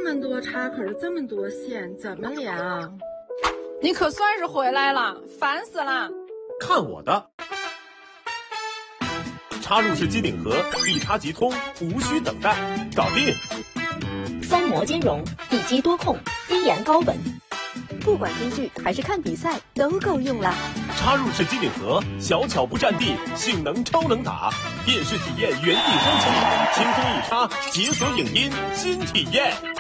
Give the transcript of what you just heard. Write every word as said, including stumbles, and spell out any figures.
么多插口，这么多线，怎么连啊？ 你可算是回来了，烦死了！ 看我的！插入式机顶盒，一插即通，无需等待，搞定！ 双模兼容，一机多控，低延高稳，不管听剧还是看比赛都够用了。 插入式机顶盒，小巧不占地，性能超能打，电视体验原地升级，轻松一插，解锁影音新体验。